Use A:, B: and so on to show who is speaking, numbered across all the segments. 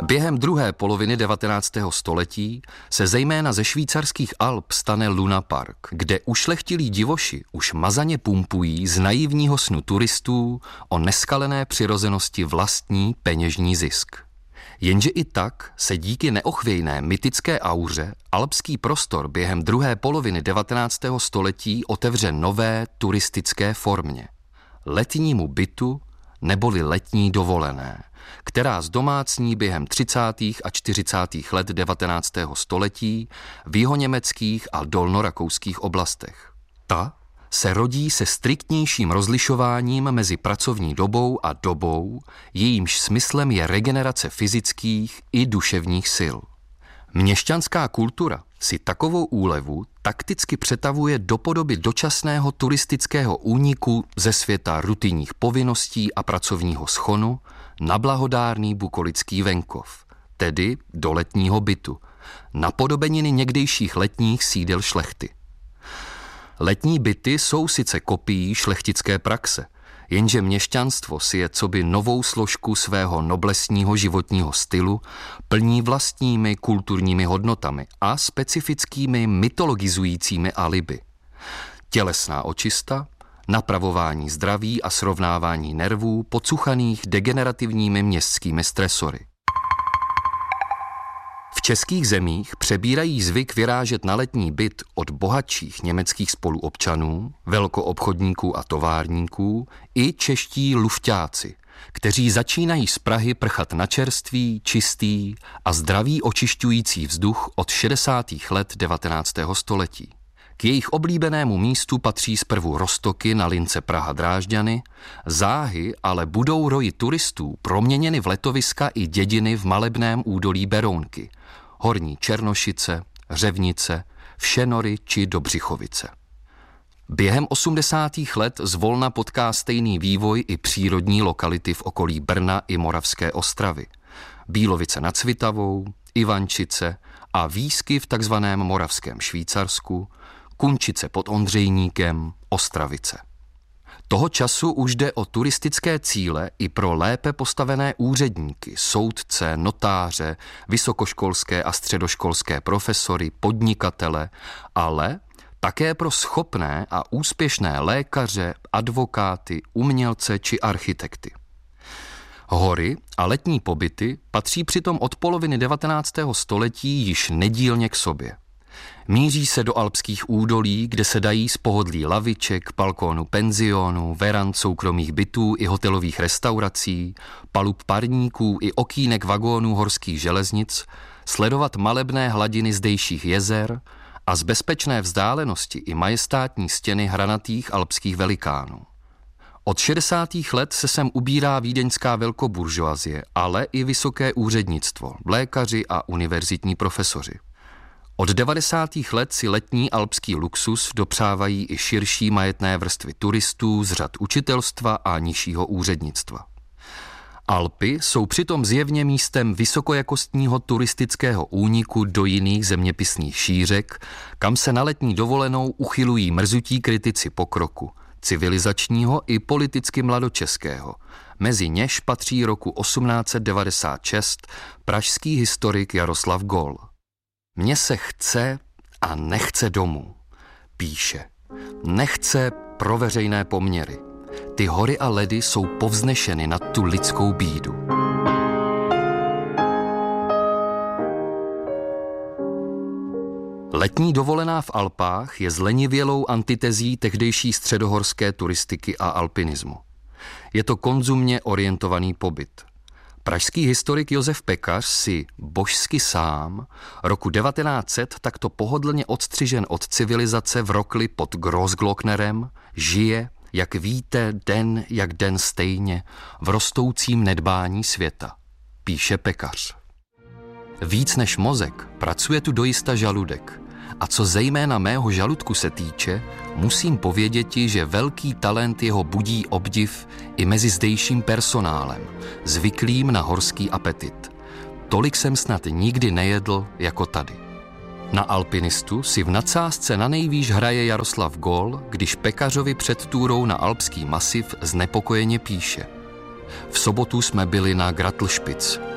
A: Během druhé poloviny 19. století se zejména ze švýcarských Alp stane lunapark, kde ušlechtilí divoši už mazaně pumpují z naivního snu turistů o neskalené přirozenosti vlastní peněžní zisk. Jenže i tak se díky neochvějné mytické auře alpský prostor během druhé poloviny 19. století otevře nové turistické formě. Letnímu bytu neboli letní dovolené, která zdomácní během 30. a 40. let 19. století v jihoněmeckých a dolnorakouských oblastech. Ta se rodí se striktnějším rozlišováním mezi pracovní dobou a dobou, jejímž smyslem je regenerace fyzických i duševních sil. Měšťanská kultura si takovou úlevu takticky přetavuje do podoby dočasného turistického úniku ze světa rutinních povinností a pracovního schonu na blahodárný bukolický venkov, tedy do letního bytu, na podobeniny někdejších letních sídel šlechty. Letní byty jsou sice kopií šlechtické praxe, jenže měšťanstvo si je coby novou složku svého noblesního životního stylu plní vlastními kulturními hodnotami a specifickými mytologizujícími alibi. Tělesná očista, napravování zdraví a srovnávání nervů pocuchaných degenerativními městskými stresory. V českých zemích přebírají zvyk vyrážet na letní byt od bohatších německých spoluobčanů, velkoobchodníků a továrníků i čeští lufťáci, kteří začínají z Prahy prchat na čerstvý, čistý a zdravý očišťující vzduch od 60. let 19. století. K jejich oblíbenému místu patří zprvu Roztoky na lince Praha-Drážďany, záhy ale budou roji turistů proměněny v letoviska i dědiny v malebném údolí Berounky, Horní Černošice, Řevnice, Všenory či Dobřichovice. Během 80. let zvolna potká stejný vývoj i přírodní lokality v okolí Brna i Moravské Ostravy, Bílovice nad Svitavou, Ivančice a výsky v takzvaném Moravském Švýcarsku, Kunčice pod Ondřejníkem, Ostravice. Toho času už jde o turistické cíle i pro lépe postavené úředníky, soudce, notáře, vysokoškolské a středoškolské profesory, podnikatele, ale také pro schopné a úspěšné lékaře, advokáty, umělce či architekty. Hory a letní pobyty patří přitom od poloviny 19. století již nedílně k sobě. Míří se do alpských údolí, kde se dají z pohodlí laviček, balkónu penzionů, verand soukromých bytů i hotelových restaurací, palub parníků i okýnek vagónů horských železnic sledovat malebné hladiny zdejších jezer a z bezpečné vzdálenosti i majestátní stěny hranatých alpských velikánů. Od 60. let se sem ubírá vídeňská velkoburžoazie, ale i vysoké úřednictvo, lékaři a univerzitní profesoři. Od 90. let si letní alpský luxus dopřávají i širší majetné vrstvy turistů z řad učitelstva a nižšího úřednictva. Alpy jsou přitom zjevně místem vysokojakostního turistického úniku do jiných zeměpisných šířek, kam se na letní dovolenou uchylují mrzutí kritici pokroku, civilizačního i politicky mladočeského. Mezi něž patří roku 1896 pražský historik Jaroslav Gól. Mně se chce a nechce domů, píše. Nechce pro veřejné poměry. Ty hory a ledy jsou povznešeny nad tu lidskou bídu. Letní dovolená v Alpách je zlenivělou antitezí tehdejší středohorské turistiky a alpinismu. Je to konzumně orientovaný pobyt. Pražský historik Josef Pekař si božsky sám roku 1900 takto pohodlně odstřižen od civilizace v rokli pod Grossglocknerem žije, jak víte, den jak den stejně, v rostoucím nedbání světa, píše Pekař. Víc než mozek pracuje tu dojista žaludek. A co zejména mého žaludku se týče, musím pověděti, že velký talent jeho budí obdiv i mezi zdejším personálem, zvyklým na horský apetit. Tolik jsem snad nikdy nejedl jako tady. Na alpinistu si v nadsázce na nejvýš hraje Jaroslav Gól, když Pekařovi před túrou na alpský masiv znepokojeně píše. V sobotu jsme byli na Grattlspitz.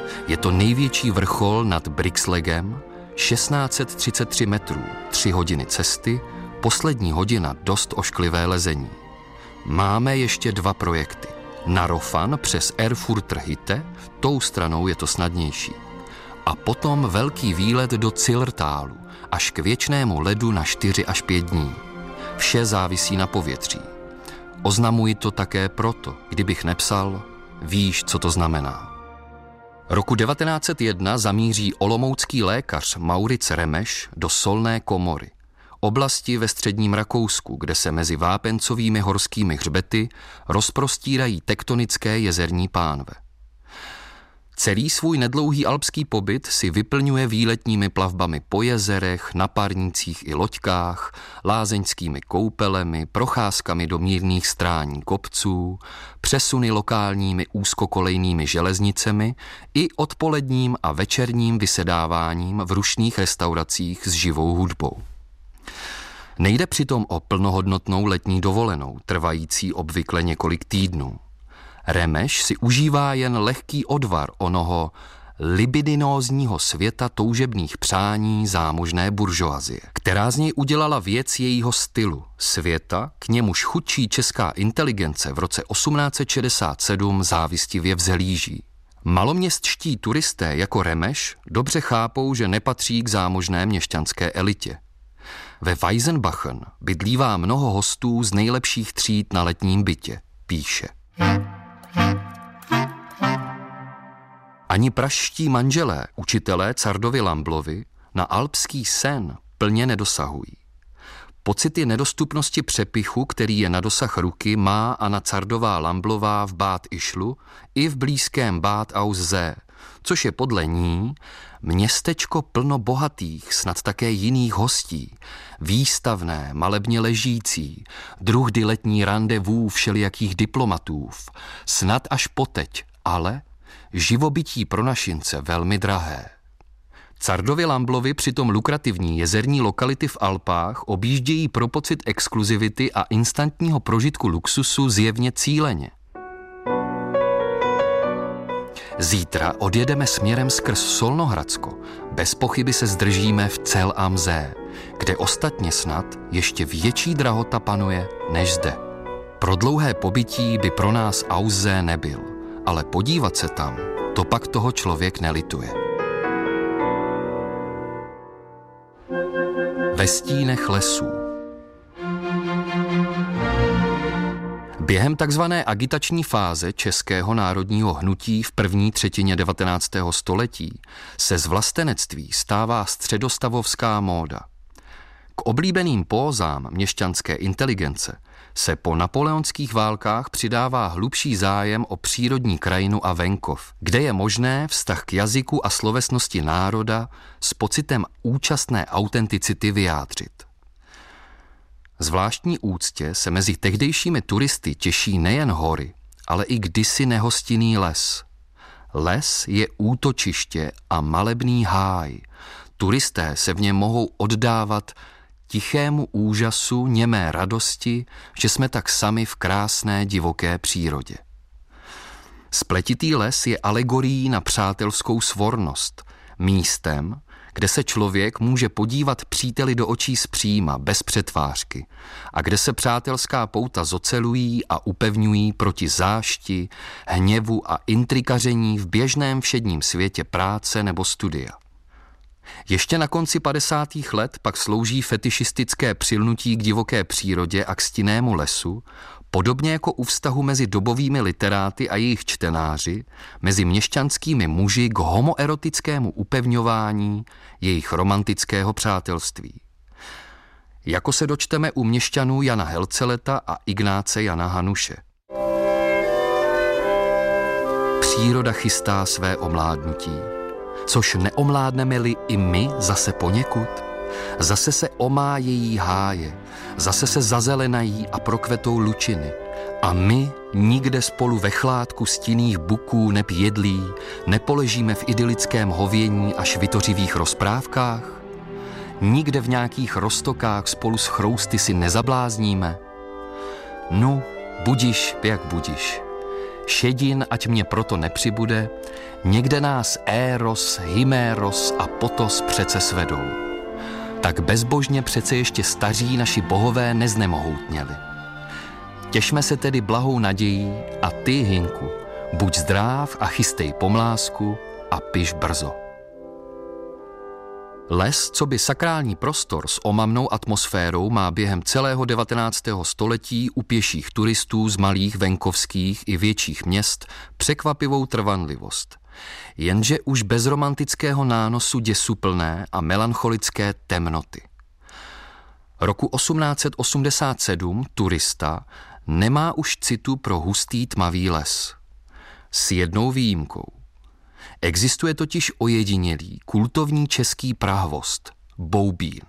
A: Je to největší vrchol nad Brixlegem, 1633 metrů, 3 hodiny cesty, poslední hodina dost ošklivé lezení. Máme ještě 2 projekty. Na Rofan přes Erfurter Hütte, tou stranou je to snadnější. A potom velký výlet do Zillertalu, až k věčnému ledu na 4 až 5 dní. Vše závisí na povětří. Oznamuji to také proto, kdybych nepsal, víš, co to znamená. Roku 1901 zamíří olomoucký lékař Mauric Remeš do Solné komory, oblasti ve středním Rakousku, kde se mezi vápencovými horskými hřbety rozprostírají tektonické jezerní pánve. Celý svůj nedlouhý alpský pobyt si vyplňuje výletními plavbami po jezerech, na párnících i loďkách, lázeňskými koupelemi, procházkami do mírných strání kopců, přesuny lokálními úzkokolejnými železnicemi i odpoledním a večerním vysedáváním v rušných restauracích s živou hudbou. Nejde přitom o plnohodnotnou letní dovolenou, trvající obvykle několik týdnů. Remeš si užívá jen lehký odvar onoho libidinózního světa toužebných přání zámožné buržoazie, která z něj udělala věc jejího stylu, světa, k němuž chudší česká inteligence v roce 1867 závistivě vzhlíží. Maloměstští turisté jako Remeš dobře chápou, že nepatří k zámožné měšťanské elitě. Ve Weisenbachen bydlívá mnoho hostů z nejlepších tříd na letním bytě, píše. Ani pražští manželé, učitelé Cardovi Lamblovi, na alpský sen plně nedosahují. Pocity nedostupnosti přepichu, který je na dosah ruky, má Anna Cardová Lamblová v Bad Ischlu i v blízkém Bad Aussee, což je podle ní městečko plno bohatých, snad také jiných hostí, výstavné, malebně ležící, druhdy letní randevů všelijakých diplomatů, snad až poteď, ale živobytí pro našince velmi drahé. Cardovi Lamblovi přitom lukrativní jezerní lokality v Alpách objíždějí pro pocit exkluzivity a instantního prožitku luxusu zjevně cíleně. Zítra odjedeme směrem skrz Solnohradsko. Bez pochyby se zdržíme v Zell am See, kde ostatně snad ještě větší drahota panuje než zde. Pro dlouhé pobytí by pro nás Aussee nebyl, ale podívat se tam, to pak toho člověk nelituje. Ve stínech lesů. Během takzvané agitační fáze českého národního hnutí v první třetině 19. století se z vlastenectví stává středostavovská móda. K oblíbeným pózám měšťanské inteligence se po napoleonských válkách přidává hlubší zájem o přírodní krajinu a venkov, kde je možné vztah k jazyku a slovesnosti národa s pocitem účastné autenticity vyjádřit. Zvláštní úctě se mezi tehdejšími turisty těší nejen hory, ale i kdysi nehostinný les. Les je útočiště a malebný háj. Turisté se v něm mohou oddávat tichému úžasu, němé radosti, že jsme tak sami v krásné divoké přírodě. Spletitý les je alegorií na přátelskou svornost, místem, kde se člověk může podívat příteli do očí zpříma, bez přetvářky, a kde se přátelská pouta zocelují a upevňují proti zášti, hněvu a intrikaření v běžném všedním světě práce nebo studia. Ještě na konci 50. let pak slouží fetišistické přilnutí k divoké přírodě a k stinnému lesu, podobně jako u vztahu mezi dobovými literáty a jejich čtenáři, mezi měšťanskými muži k homoerotickému upevňování jejich romantického přátelství. Jako se dočteme u měšťanů Jana Helceleta a Ignáce Jana Hanuše. Příroda chystá své omládnutí, což neomládneme-li i my zase poněkud? Zase se omájejí háje, zase se zazelenají a prokvetou lučiny. A my nikde spolu ve chládku stinných buků neb jedlí nepoležíme v idylickém hovění a švitořivých rozprávkách? Nikde v nějakých roztokách spolu s chrousty si nezablázníme? Nu, budiš jak budiš. šedin ať mě proto nepřibude, někde nás Éros, Hyméros a Potos přece svedou. Tak bezbožně přece ještě staří naši bohové neznemohoutněli. Těšme se tedy blahou nadějí a ty, Hinku, buď zdráv a chystej pomlásku a piš brzo. Les, coby sakrální prostor s omamnou atmosférou, má během celého 19. století u pěších turistů z malých venkovských i větších měst překvapivou trvanlivost. Jenže už bez romantického nánosu děsuplné a melancholické temnoty. Roku 1887 turista nemá už citu pro hustý tmavý les. S jednou výjimkou. Existuje totiž ojedinělý kultovní český prahvost – boubín.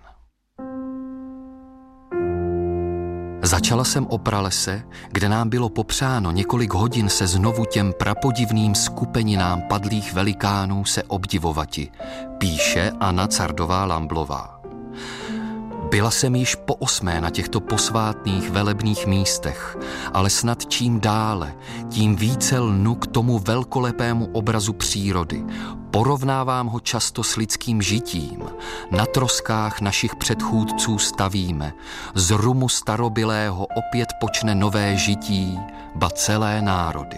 A: Začala jsem o pralese, kde nám bylo popřáno několik hodin se znovu těm prapodivným skupeninám padlých velikánů se obdivovati, píše Anna Cardová-Lamblová. Byla jsem již po 8. na těchto posvátných velebných místech, ale snad čím dále, tím více lnu k tomu velkolepému obrazu přírody. Porovnávám ho často s lidským žitím. Na troskách našich předchůdců stavíme. Z rumu starobylého opět počne nové žití, ba celé národy.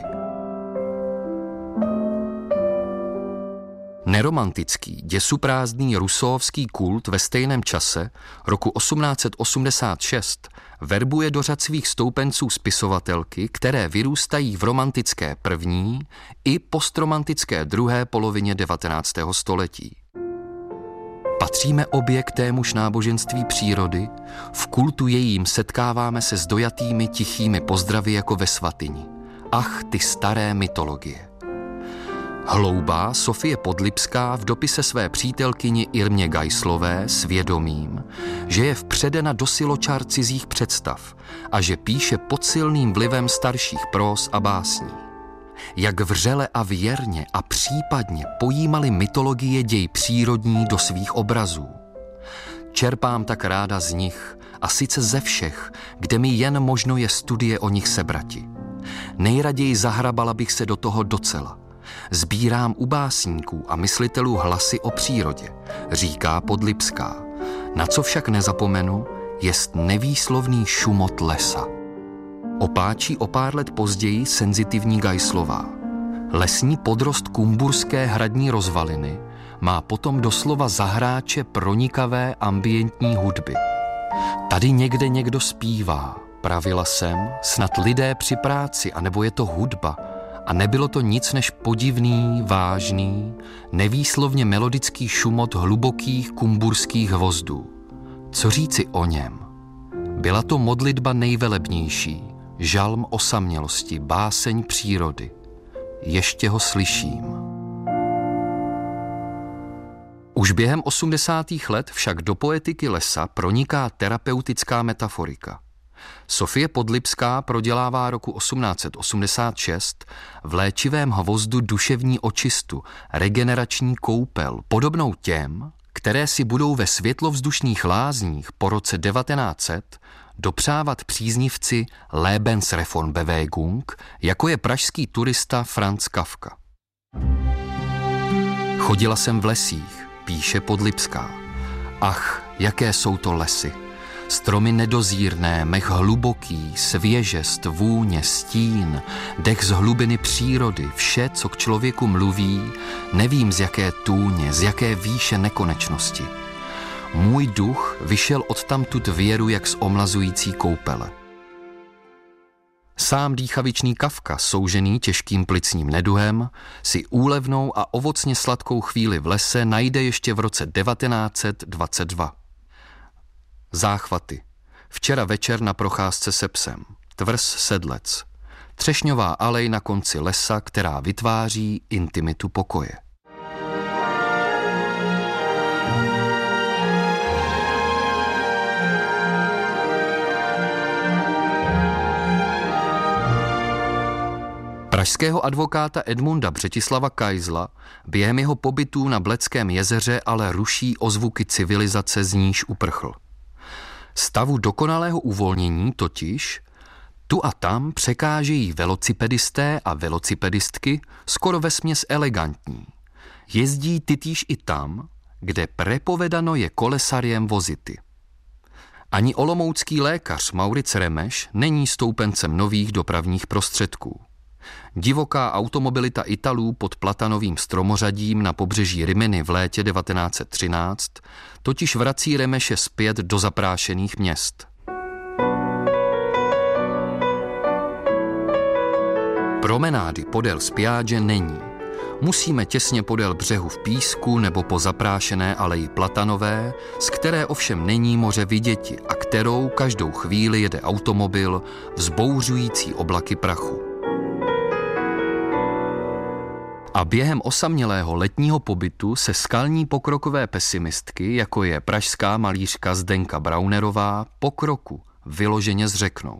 A: Neromantický, děsuprázdný rusóvský kult ve stejném čase, roku 1886, verbuje do řad svých stoupenců spisovatelky, které vyrůstají v romantické první i postromantické druhé polovině 19. století. Patříme obě k témuž náboženství přírody, v kultu jejím setkáváme se s dojatými tichými pozdravy jako ve svatyni. Ach, ty staré mytologie. Hloubá Sofie Podlipská v dopise své přítelkyni Irmě Geislové s vědomím, že je vpředena do siločár cizích představ a že píše pod silným vlivem starších próz a básní. Jak vřele a věrně a případně pojímali mytologie děj přírodní do svých obrazů. Čerpám tak ráda z nich, a sice ze všech, kde mi jen možno je studie o nich sebrati. Nejraději zahrabala bych se do toho docela. Sbírám u básníků a myslitelů hlasy o přírodě, říká Podlipská. Na co však nezapomenu, jest nevýslovný šumot lesa. Opáčí o pár let později senzitivní Geislová. Lesní podrost kumburské hradní rozvaliny má potom doslova za hráče pronikavé ambientní hudby. Tady někde někdo zpívá, pravila jsem, snad lidé při práci, anebo je to hudba. A nebylo to nic než podivný, vážný, nevýslovně melodický šumot hlubokých kumburských hvozdů. Co říci o něm? Byla to modlitba nejvelebnější, žalm osamělosti, báseň přírody. Ještě ho slyším. Už během 80. let však do poetiky lesa proniká terapeutická metaforika. Sofie Podlipská prodělává roku 1886 v léčivém hvozdu duševní očistu, regenerační koupel, podobnou těm, které si budou ve světlovzdušných lázních po roce 1900 dopřávat příznivci Lebensreformbewegung, jako je pražský turista Franz Kafka. Chodila jsem v lesích, píše Podlipská. Ach, jaké jsou to lesy. Stromy nedozírné, mech hluboký, svěžest, vůně, stín, dech z hlubiny přírody, vše, co k člověku mluví, nevím z jaké tůně, z jaké výše nekonečnosti. Můj duch vyšel odtamtud věru jak z omlazující koupele. Sám dýchavičný Kafka, soužený těžkým plicním neduhem, si úlevnou a ovocně sladkou chvíli v lese najde ještě v roce 1922. Záchvaty. Včera večer na procházce se psem. Tvrz sedlec. Třešňová alej na konci lesa, která vytváří intimitu pokoje. Pražského advokáta Edmunda Břetislava Kaisla během jeho pobytů na Bledském jezeře ale ruší ozvuky civilizace, z níž uprchl. Stavu dokonalého uvolnění totiž Tu a tam překážejí velocipedisté a velocipedistky skoro vesměs elegantní. Jezdí tytíž i tam, kde prepovedano je kolesariem vozity. Ani olomoucký lékař Mauric Remeš není stoupencem nových dopravních prostředků. Divoká automobilita Italů pod platanovým stromořadím na pobřeží Rimini v létě 1913 totiž vrací Remeše zpět do zaprášených měst. Promenády podél Spiagge není. Musíme těsně podél břehu v písku nebo po zaprášené aleji platanové, z které ovšem není moře viděti a kterou každou chvíli jede automobil vzbouřující oblaky prachu. A během osamělého letního pobytu se skalní pokrokové pesimistky, jako je pražská malířka Zdenka Braunerová, pokroku vyloženě zřeknou.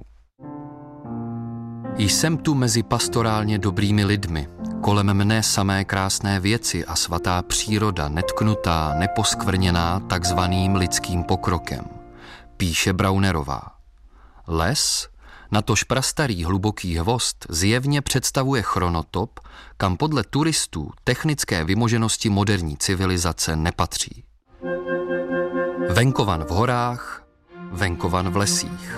A: Jsem tu mezi pastorálně dobrými lidmi, kolem mne samé krásné věci a svatá příroda, netknutá, neposkvrněná takzvaným lidským pokrokem, píše Braunerová. Les, natož prastarý hluboký hvozd, zjevně představuje chronotop, kam podle turistů technické vymoženosti moderní civilizace nepatří. Venkovan v horách, venkovan v lesích.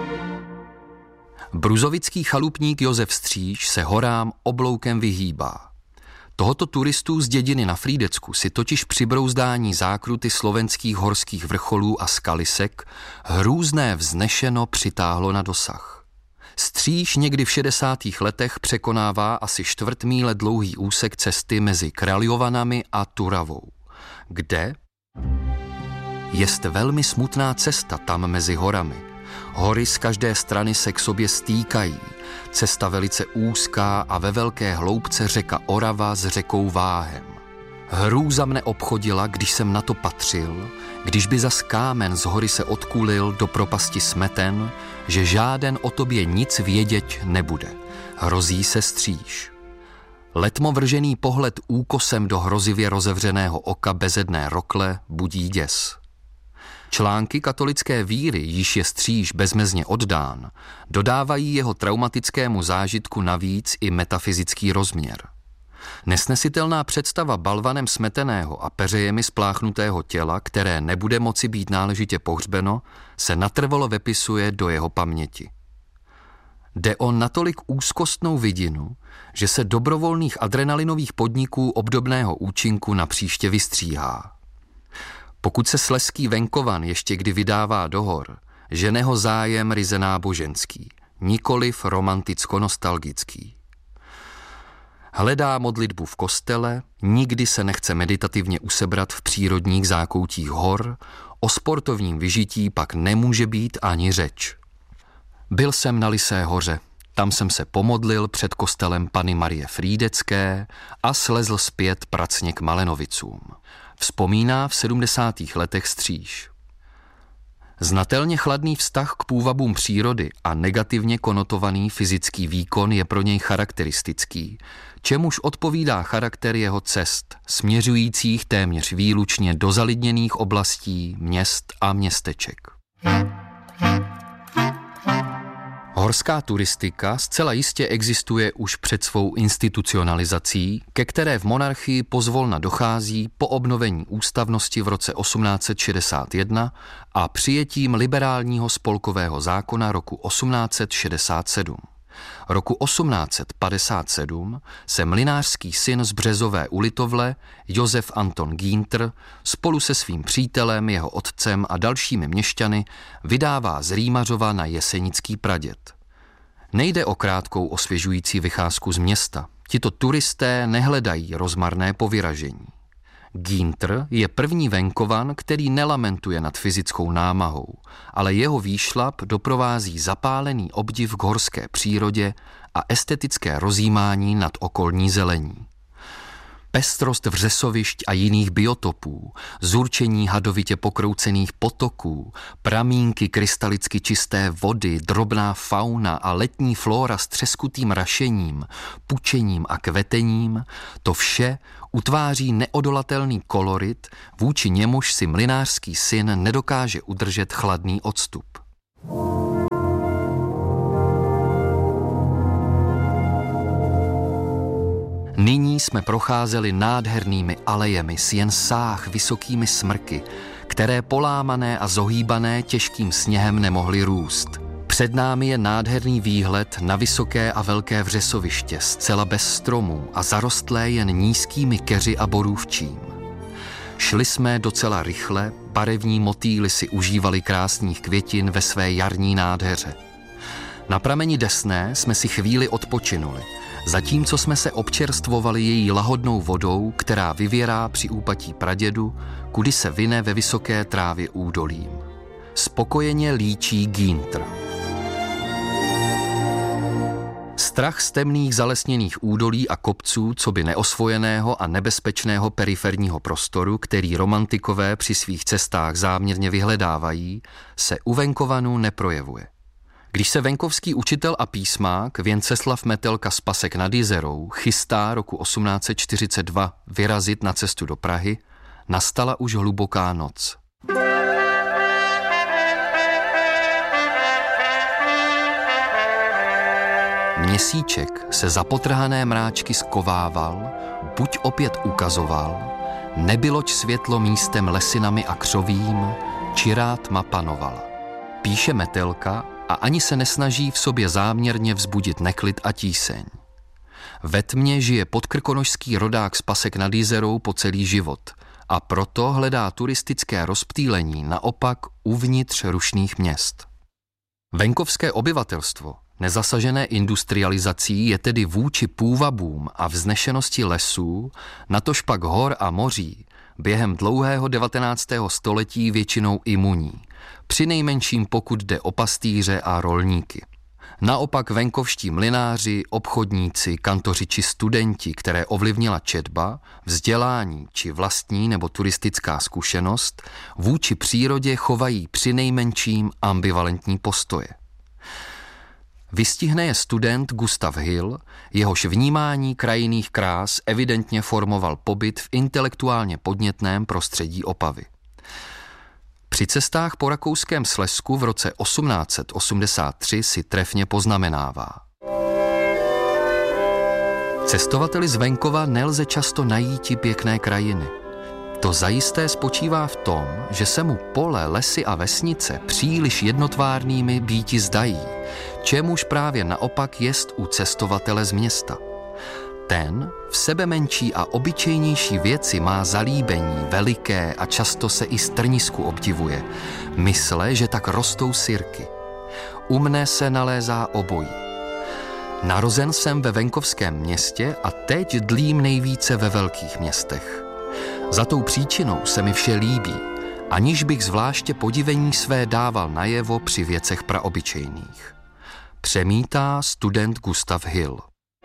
A: Bruzovický chalupník Josef Stříž se horám obloukem vyhýbá. Tohoto turistů z dědiny na Frýdecku si totiž při brouzdání zákruty slovenských horských vrcholů a skalisek hrůzné vznešeno přitáhlo na dosah. Stříž někdy v 60. letech překonává asi 1/4 míle dlouhý úsek cesty mezi Kraljovanami a Turavou, kde jest velmi smutná cesta tam mezi horami. Hory z každé strany se k sobě stýkají, cesta velice úzká a ve velké hloubce řeka Orava s řekou Váhem. Hrůza mne obchodila, když jsem na to patřil, když by zas kámen z hory se odkulil do propasti smeten, že žáden o tobě nic vědět nebude. Hrozí se Stříž. Letmo vržený pohled úkosem do hrozivě rozevřeného oka bezedné rokle budí děs. Články katolické víry, již je Stříž bezmezně oddán, dodávají jeho traumatickému zážitku navíc i metafyzický rozměr. Nesnesitelná představa balvanem smeteného a peřejemi spláchnutého těla, které nebude moci být náležitě pohřbeno, se natrvalo vepisuje do jeho paměti. Jde o natolik úzkostnou vidinu, že se dobrovolných adrenalinových podniků obdobného účinku napříště vystříhá. Pokud se slezský venkovan ještě kdy vydává do hor, žene ho zájem ryze náboženský, nikoliv romanticko-nostalgický. Hledá modlitbu v kostele, nikdy se nechce meditativně usebrat v přírodních zákoutích hor, o sportovním vyžití pak nemůže být ani řeč. Byl jsem na Lysé hoře, tam jsem se pomodlil před kostelem Panny Marie Frýdecké a slezl zpět pracně k Malenovicům. Vzpomíná v 70. letech Stříž. Znatelně chladný vztah k půvabům přírody a negativně konotovaný fyzický výkon je pro něj charakteristický, čemuž odpovídá charakter jeho cest, směřujících téměř výlučně do zalidněných oblastí, měst a městeček. Horská turistika zcela jistě existuje už před svou institucionalizací, ke které v monarchii pozvolna dochází po obnovení ústavnosti v roce 1861 a přijetím liberálního spolkového zákona roku 1867. Roku 1857 se mlynářský syn z Březové u Litovle, Josef Anton Gintr, spolu se svým přítelem, jeho otcem a dalšími měšťany vydává z Rýmařova na jesenický praděd. Nejde o krátkou osvěžující vycházku z města. Tito turisté nehledají rozmarné povyražení. Gintr je první venkovan, který nelamentuje nad fyzickou námahou, ale jeho výšlap doprovází zapálený obdiv k horské přírodě a estetické rozjímání nad okolní zelení. Pestrost vřesovišť a jiných biotopů, zurčení hadovitě pokroucených potoků, pramínky krystalicky čisté vody, drobná fauna a letní flóra s třeskutým rašením, pučením a kvetením, to vše utváří neodolatelný kolorit, vůči němuž si mlynářský syn nedokáže udržet chladný odstup. Nyní jsme procházeli nádhernými alejemi s jen sáh vysokými smrky, které polámané a zohýbané těžkým sněhem nemohly růst. Před námi je nádherný výhled na vysoké a velké vřesoviště, zcela bez stromů a zarostlé jen nízkými keři a borůvčím. Šli jsme docela rychle, barevní motýly si užívali krásných květin ve své jarní nádheře. Na prameni Desné jsme si chvíli odpočinuli, zatímco jsme se občerstvovali její lahodnou vodou, která vyvěrá při úpatí pradědu, kudy se vine ve vysoké trávě údolím. Spokojeně líčí Günther. Strach z temných zalesněných údolí a kopců, coby neosvojeného a nebezpečného periferního prostoru, který romantikové při svých cestách záměrně vyhledávají, se u Venkovanů neprojevuje. Když se venkovský učitel a písmák Věnceslav Metelka z Pasek nad Jizerou chystá roku 1842 vyrazit na cestu do Prahy, nastala už hluboká noc. Měsíček se za potrhané mráčky skovával, buď opět ukazoval, nebyloť světlo místem lesinami a křovím, čirá tma panovala. Píše Metelka a ani se nesnaží v sobě záměrně vzbudit neklid a tíseň. Ve tmě žije podkrkonošský rodák z Pasek nad Jizerou po celý život a proto hledá turistické rozptýlení naopak uvnitř rušných měst. Venkovské obyvatelstvo, nezasažené industrializací, je tedy vůči půvabům a vznešenosti lesů, natožpak hor a moří, během dlouhého 19. století většinou imunní, přinejmenším pokud jde o pastýře a rolníky. Naopak venkovští mlynáři, obchodníci, kantoři či studenti, které ovlivnila četba, vzdělání či vlastní nebo turistická zkušenost, vůči přírodě chovají přinejmenším ambivalentní postoje. Vystihne je student Gustav Hill, jehož vnímání krajinných krás evidentně formoval pobyt v intelektuálně podnětném prostředí Opavy. Při cestách po rakouském Slezsku v roce 1883 si trefně poznamenává. Cestovateli z venkova nelze často najíti pěkné krajiny. To zajisté spočívá v tom, že se mu pole, lesy a vesnice příliš jednotvárnými býti zdají, čemuž právě naopak jest u cestovatele z města. Ten v sebe menší a obyčejnější věci má zalíbení veliké a často se i z trnisku obdivuje. Mysle, že tak rostou sirky. U mne se nalézá obojí. Narozen jsem ve venkovském městě a teď dlím nejvíce ve velkých městech. Za tou příčinou se mi vše líbí, aniž bych zvláště podivení své dával najevo při věcech praobyčejných. Přemítá student Gustav Hill.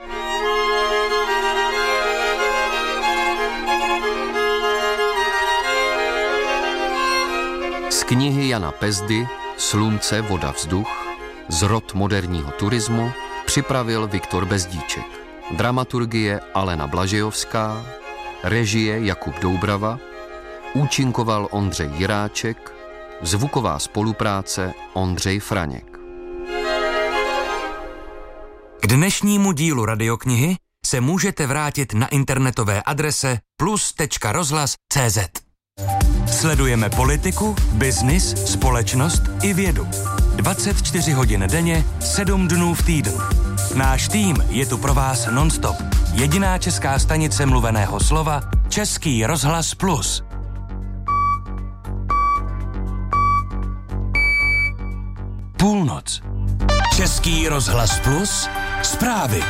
A: Z knihy Jana Pezdy Slunce, voda, vzduch, zrod moderního turismu připravil Viktor Bezdíček. Dramaturgie Alena Blažejovská, režie Jakub Doubrava, účinkoval Ondřej Jiráček, zvuková spolupráce Ondřej Franěk.
B: K dnešnímu dílu Radioknihy se můžete vrátit na internetové adrese plus.rozhlas.cz. Sledujeme politiku, biznis, společnost i vědu. 24 hodin denně, 7 dnů v týdnu. Náš tým je tu pro vás non-stop. Jediná česká stanice mluveného slova Český rozhlas Plus. Půlnoc. Český rozhlas Plus. Zprávy.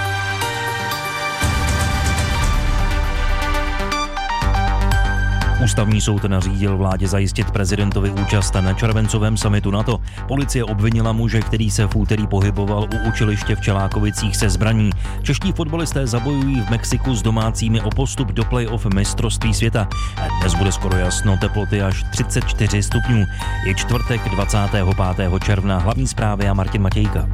C: Ústavní soud nařídil vládě zajistit prezidentovi účast na červencovém summitu NATO. Policie obvinila muže, který se v úterý pohyboval u učiliště v Čelákovicích se zbraní. Čeští fotbalisté zabojují v Mexiku s domácími o postup do play-off mistrovství světa. Dnes bude skoro jasno, teploty až 34 stupňů. Je čtvrtek 25. června. Hlavní zprávy a Martin Matějka.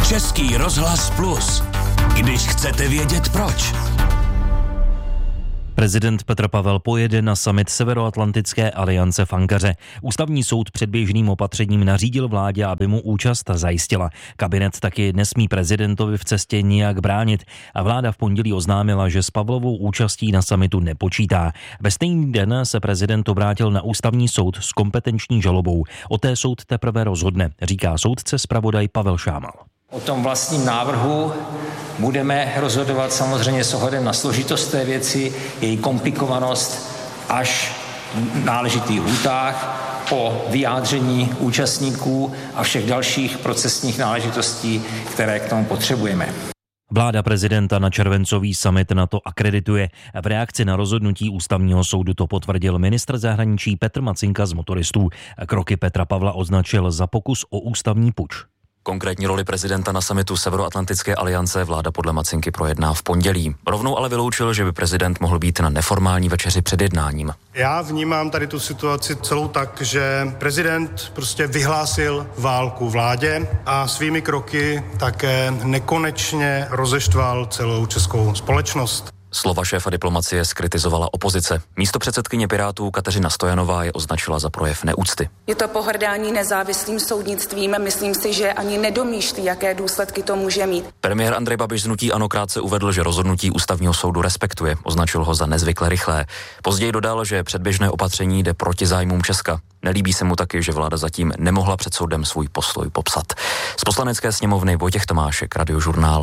B: Český rozhlas Plus. Když chcete vědět proč.
C: Prezident Petr Pavel pojede na summit Severoatlantické aliance v Ankaře. Ústavní soud předběžným opatřením nařídil vládě, aby mu účast zajistila. Kabinet taky nesmí prezidentovi v cestě nijak bránit a vláda v pondělí oznámila, že s Pavlovou účastí na summitu nepočítá. Ve stejný den se prezident obrátil na ústavní soud s kompetenční žalobou. O té soud teprve rozhodne, říká soudce zpravodaj Pavel Šámal.
D: O tom vlastním návrhu budeme rozhodovat samozřejmě s ohledem na složitost té věci, její komplikovanost až v náležitých lhůtách, o vyjádření účastníků a všech dalších procesních náležitostí, které k tomu potřebujeme.
C: Vláda prezidenta na červencový summit NATO akredituje. V reakci na rozhodnutí ústavního soudu to potvrdil ministr zahraničí Petr Macinka z Motoristů. Kroky Petra Pavla označil za pokus o ústavní puč.
E: Konkrétní roli prezidenta na summitu Severoatlantické aliance vláda podle Macinky projedná v pondělí. Rovnou ale vyloučil, že by prezident mohl být na neformální večeři před jednáním.
F: Já vnímám tady tu situaci celou tak, že prezident prostě vyhlásil válku vládě a svými kroky také nekonečně rozeštval celou českou společnost.
E: Slova šéfa diplomacie zkritizovala opozice. Místopředsedkyně Pirátů Kateřina Stojanová je označila za projev neúcty.
G: Je to pohrdání nezávislým soudnictvím. Myslím si, že ani nedomýšlí, jaké důsledky to může mít.
E: Premiér Andrej Babiš z hnutí ANO krátce uvedl, že rozhodnutí ústavního soudu respektuje. Označil ho za nezvykle rychlé. Později dodal, že předběžné opatření jde proti zájmům Česka. Nelíbí se mu taky, že vláda zatím nemohla před soudem svůj postoj popsat. Z Poslanecké sněmovny Vojtěch Tomášek, Radiožurnál.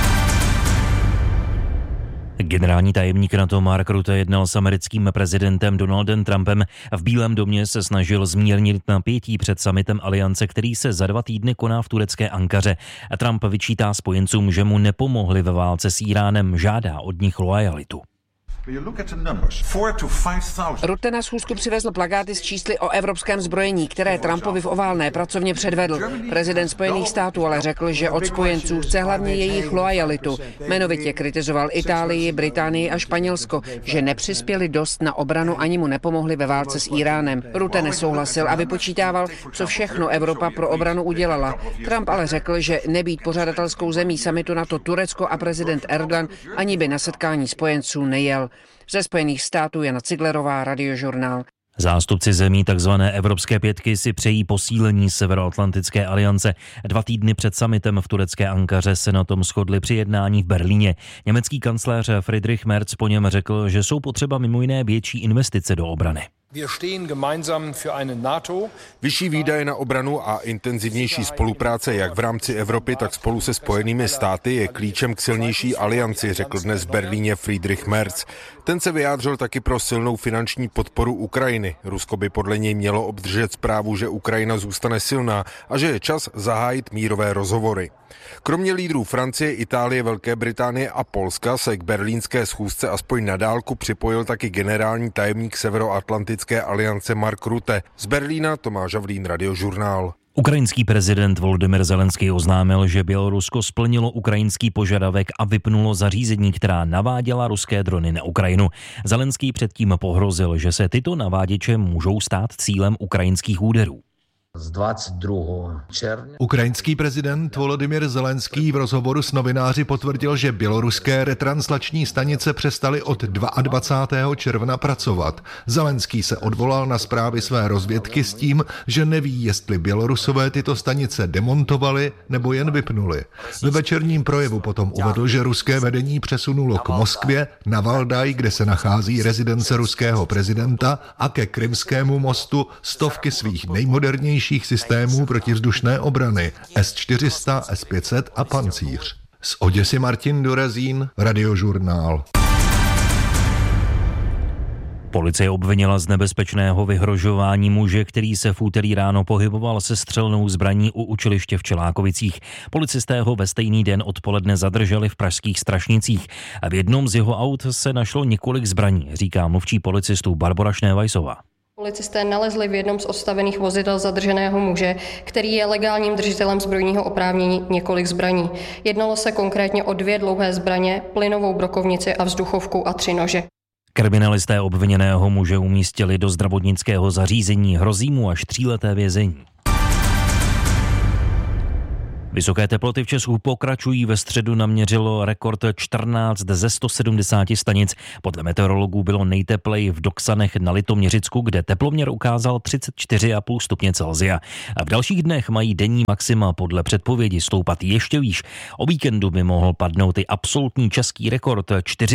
C: Generální tajemník NATO Mark Rutte jednal s americkým prezidentem Donaldem Trumpem. V Bílém domě se snažil zmírnit napětí před summitem aliance, který se za 2 týdny koná v turecké Ankaře. Trump vyčítá spojencům, že mu nepomohli ve válce s Íránem, žádá od nich loajalitu.
H: Rutte na schůzku přivezl plakáty s čísly o evropském zbrojení, které Trumpovi v oválné pracovně předvedl. Prezident Spojených států ale řekl, že od spojenců chce hlavně jejich loajalitu. Jmenovitě kritizoval Itálii, Británii a Španělsko, že nepřispěli dost na obranu ani mu nepomohli ve válce s Íránem. Rutte nesouhlasil a vypočítával, co všechno Evropa pro obranu udělala. Trump ale řekl, že nebýt pořadatelskou zemí summitu NATO Turecko a prezident Erdogan ani by na setkání spojenců nejel. Ze Spojených států Jana Ciglerová, Radiožurnál.
C: Zástupci zemí tzv. Evropské pětky si přejí posílení Severoatlantické aliance. 2 týdny před summitem v turecké Ankaře se na tom shodli při jednání v Berlíně. Německý kancléř Friedrich Merz po něm řekl, že jsou potřeba mimo jiné větší investice do obrany.
I: Vyšší výdaje na obranu a intenzivnější spolupráce jak v rámci Evropy, tak spolu se Spojenými státy je klíčem k silnější alianci, řekl dnes v Berlíně Friedrich Merz. Ten se vyjádřil taky pro silnou finanční podporu Ukrajiny. Rusko by podle něj mělo obdržet zprávu, že Ukrajina zůstane silná a že je čas zahájit mírové rozhovory. Kromě lídrů Francie, Itálie, Velké Británie a Polska se k berlínské schůzce aspoň na dálku připojil taky generální tajemník Severoatlantické aliance Mark Rutte. Z Berlína Tomáš Havlín, Radiožurnál.
C: Ukrajinský prezident Volodymyr Zelenský oznámil, že Bělorusko splnilo ukrajinský požadavek a vypnulo zařízení, která naváděla ruské drony na Ukrajinu. Zelenský předtím pohrozil, že se tyto naváděče můžou stát cílem ukrajinských úderů.
J: Ukrajinský prezident Volodymyr Zelenský v rozhovoru s novináři potvrdil, že běloruské retranslační stanice přestaly od 22. června pracovat. Zelenský se odvolal na zprávy své rozvědky s tím, že neví, jestli Bělorusové tyto stanice demontovali nebo jen vypnuli. Ve večerním projevu potom uvedl, že ruské vedení přesunulo k Moskvě, na Valdaj, kde se nachází rezidence ruského prezidenta, a ke Krymskému mostu stovky svých nejmodernějších systémů protivzdušné obrany S-400, S-500 a Pancíř. Z Oděsy Martin Dorazín, Radiožurnál.
C: Policie obvinila z nebezpečného vyhrožování muže, který se v úterý ráno pohyboval se střelnou zbraní u učiliště v Čelákovicích. Policisté ho ve stejný den odpoledne zadrželi v pražských Strašnicích. V jednom z jeho aut se našlo několik zbraní, říká mluvčí policistů Barbora Šnévajsová.
K: Policisté nalezli v jednom z odstavených vozidel zadrženého muže, který je legálním držitelem zbrojního oprávnění, několik zbraní. Jednalo se konkrétně o 2 dlouhé zbraně, plynovou brokovnici a vzduchovku a 3 nože.
C: Kriminalisté obviněného muže umístili do zdravotnického zařízení, hrozí mu až 3leté vězení. Vysoké teploty v Česku pokračují. Ve středu naměřilo rekord 14 ze 170 stanic. Podle meteorologů bylo nejtepleji v Doksanech na Litoměřicku, kde teploměr ukázal 34,5 stupně Celsia. A v dalších dnech mají denní maxima podle předpovědi stoupat ještě výš. O víkendu by mohl padnout i absolutní český rekord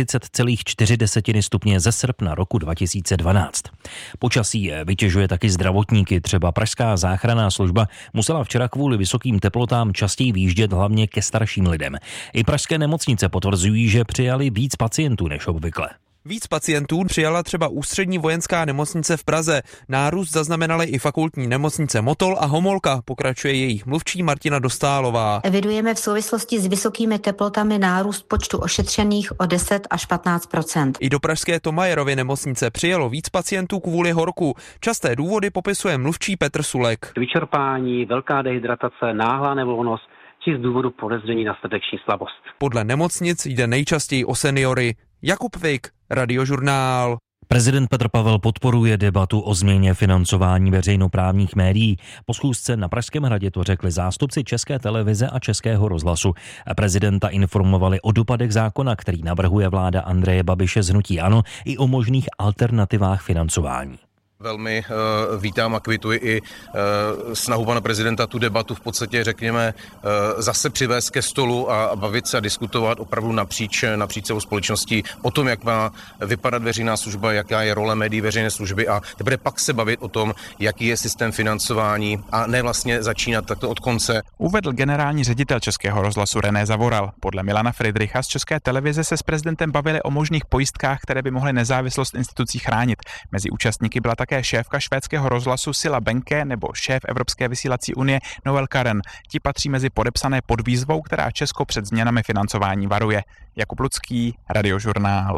C: 40,4 stupně ze srpna roku 2012. Počasí vytěžuje taky zdravotníky. Třeba pražská záchranná služba musela včera kvůli vysokým teplotám častěji výjíždět hlavně ke starším lidem. I pražské nemocnice potvrzují, že přijali víc pacientů než obvykle.
L: Víc pacientů přijala třeba Ústřední vojenská nemocnice v Praze. Nárůst zaznamenaly i fakultní nemocnice Motol a Homolka, pokračuje jejich mluvčí Martina Dostálová.
M: Evidujeme v souvislosti s vysokými teplotami nárůst počtu ošetřených o 10 až 15%.
L: I do pražské Tomajerovy nemocnice přijelo víc pacientů kvůli horku. Časté důvody popisuje mluvčí Petr Sulek.
N: Vyčerpání, velká dehydratace, náhlá nevolnost či z důvodu podezření na srdeční slabost.
L: Podle nemocnic jde nejčastěji o seniory. Jakub Vik, Radiožurnál.
C: Prezident Petr Pavel podporuje debatu o změně financování veřejnoprávních médií. Po schůzce na Pražském hradě to řekli zástupci České televize a Českého rozhlasu. Prezidenta informovali o dopadech zákona, který navrhuje vláda Andreje Babiše z hnutí ANO, i o možných alternativách financování.
O: Velmi vítám a kvituji i snahu pana prezidenta tu debatu v podstatě, řekněme, zase přivést ke stolu a bavit se a diskutovat opravdu napříč celou společností o tom, jak má vypadat veřejná služba, jaká je role médií veřejné služby a teprve pak se bavit o tom, jaký je systém financování a ne vlastně začínat takto od konce.
P: Uvedl generální ředitel Českého rozhlasu René Zavoral. Podle Milana Friedricha z České televize se s prezidentem bavili o možných pojistkách, které by mohly nezávislost institucí chránit. Mezi účastníky byla také šéfka švédského rozhlasu Silla Benke nebo šéf Evropské vysílací unie Noel Karen. Ti patří mezi podepsané pod výzvou, která Česko před změnami financování varuje. Jakub Lucký, Radiožurnál.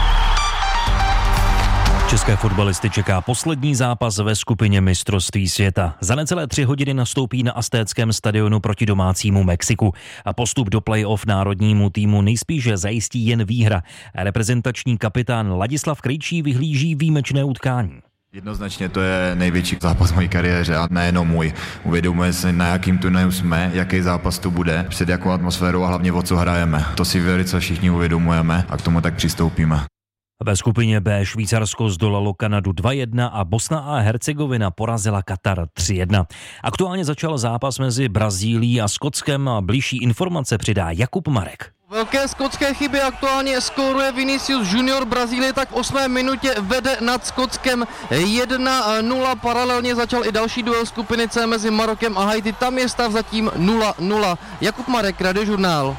C: České fotbalisty čeká poslední zápas ve skupině mistrovství světa. Za necelé 3 hodiny nastoupí na Aztéckém stadionu proti domácímu Mexiku. A postup do play-off národnímu týmu nejspíše zajistí jen výhra. Reprezentační kapitán Ladislav Krejčí vyhlíží výjimečné utkání.
Q: Jednoznačně to je největší zápas v mojí kariéře a nejenom můj. Uvědomujeme si, na jakým turnaji jsme, jaký zápas to bude, před jakou atmosférou a hlavně o co hrajeme. To si velice všichni uvědomujeme a k tomu tak přistoupíme.
C: Ve skupině B Švýcarsko zdolalo Kanadu 2-1 a Bosna a Hercegovina porazila Katar 3-1. Aktuálně začal zápas mezi Brazílií a Skotskem a bližší informace přidá Jakub Marek.
R: Velké skotské chyby aktuálně skóruje Vinicius Junior. Brazílie tak v 8. minutě vede nad Skotskem 1-0. Paralelně začal i další duel skupiny C mezi Marokem a Haiti. Tam je stav zatím 0-0. Jakub Marek, Radiožurnál.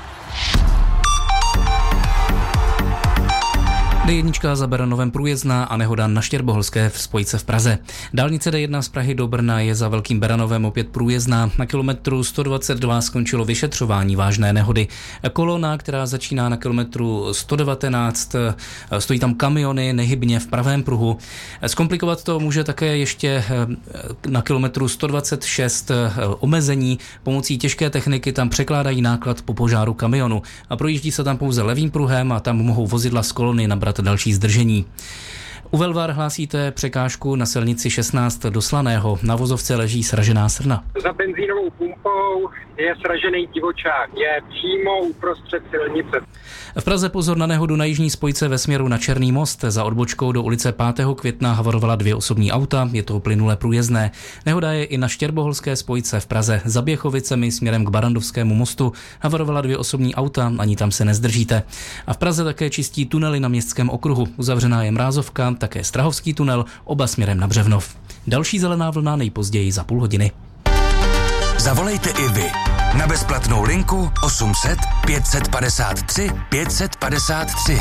S: D1 za Beranovem průjezdná a nehoda na Štěrboholské v spojce v Praze. Dálnice D1 z Prahy do Brna je za Velkým Beranovem opět průjezdná. Na kilometru 122 skončilo vyšetřování vážné nehody. Kolona, která začíná na kilometru 119, stojí tam kamiony nehybně v pravém pruhu. Zkomplikovat to může také ještě na kilometru 126 omezení. Pomocí těžké techniky tam překládají náklad po požáru kamionu. A projíždí se tam pouze levým pruhem a tam mohou vozidla z kolony nabrat další zdržení. U Velvar hlásíte překážku na silnici 16 do Slaného. Na vozovce leží sražená srna.
T: Za benzínovou pumpou je sražený divočák. Je přímo uprostřed silnice.
S: V Praze pozor na nehodu na jižní spojce ve směru na Černý most. Za odbočkou do ulice 5. května havarovala 2 osobní auta, je to plynule průjezdné. Nehoda je i na Štěrboholské spojce v Praze. Za Běchovicemi směrem k Barandovskému mostu havarovala 2 osobní auta, ani tam se nezdržíte. A v Praze také čistí tunely na Městském okruhu. Uzavřená je Mrázovka, také Strahovský tunel, oba směrem na Břevnov. Další zelená vlna nejpozději za půl hodiny.
B: Zavolejte i vy na bezplatnou linku 800 553 553.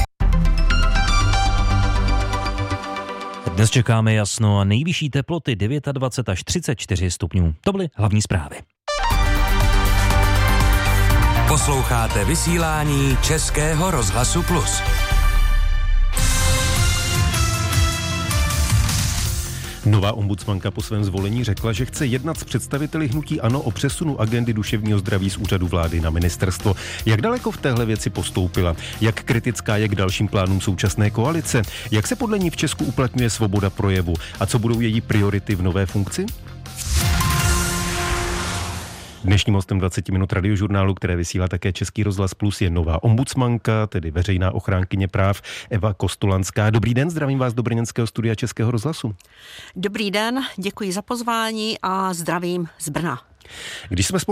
C: Dnes čekáme jasno a nejvyšší teploty 29 až 34 stupňů. To byly hlavní zprávy.
B: Posloucháte vysílání Českého rozhlasu Plus.
U: Nová ombudsmanka po svém zvolení řekla, že chce jednat s představiteli hnutí ANO o přesunu agendy duševního zdraví z úřadu vlády na ministerstvo. Jak daleko v téhle věci postoupila? Jak kritická je k dalším plánům současné koalice? Jak se podle ní v Česku uplatňuje svoboda projevu? A co budou její priority v nové funkci? Dnešním hostem 20 minut radiožurnálu, které vysílá také Český rozhlas Plus, je nová ombudsmanka, tedy veřejná ochránkyně práv Eva Kostolanská. Dobrý den, zdravím vás do brněnského studia Českého rozhlasu.
A: Dobrý den, děkuji za pozvání a zdravím z Brna.
U: Když jsme